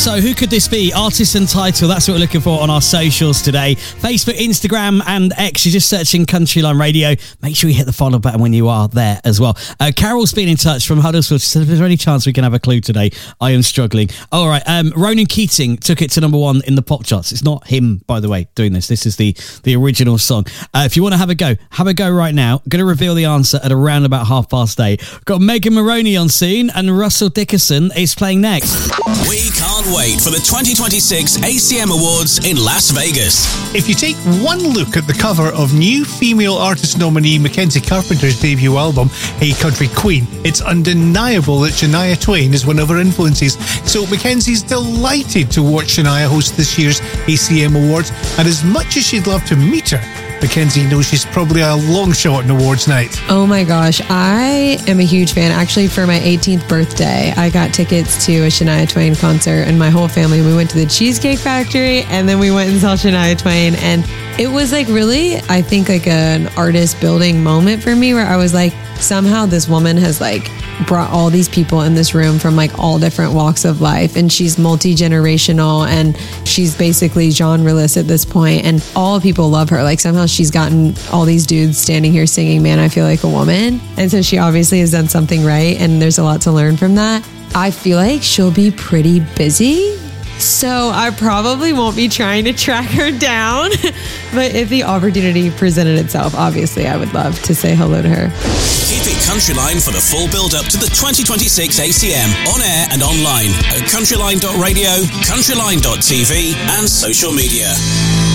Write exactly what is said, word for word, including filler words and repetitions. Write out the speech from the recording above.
So who could this be? Artist and title, that's what we're looking for on our socials today. Facebook, Instagram and X. You're just searching Countryline Radio. Make sure you hit the follow button when you are there as well. Uh, Carol's been in touch from Huddersfield. She said, is there any chance we can have a clue today? I am struggling. All right, um, Ronan Keating took it to number one in the pop charts. It's not him, by the way, doing this. This is the, the original song. Uh, if you want to have a go, have a go right now. Going to reveal the answer at around about half past eight. Got Megan Maroney on soon and Russell Dickerson is playing next. We can't wait for the twenty twenty-six A C M Awards in Las Vegas. If you take one look at the cover of new female artist nominee Mackenzie Carpenter's debut album, Hey Country Queen, it's undeniable that Shania Twain is one of her influences. So Mackenzie's delighted to watch Shania host this year's A C M Awards, and as much as she'd love to meet her, Mackenzie knows she's probably a long shot in awards night. Oh my gosh, I am a huge fan. Actually, for my eighteenth birthday, I got tickets to a Shania Twain concert, and my whole family, we went to the Cheesecake Factory, and then we went and saw Shania Twain, and it was like really, I think like an artist building moment for me where I was like, somehow this woman has like brought all these people in this room from like all different walks of life, and she's multi-generational, and she's basically genreless at this point, and all people love her. Like somehow she's gotten all these dudes standing here singing Man I Feel Like a Woman, and so she obviously has done something right, and there's a lot to learn from that. I feel like she'll be pretty busy, so I probably won't be trying to track her down. But if the opportunity presented itself, obviously I would love to say hello to her. Keep it Countryline for the full build-up to the twenty twenty-six A C M, on air and online at countryline dot radio, countryline dot t v and social media.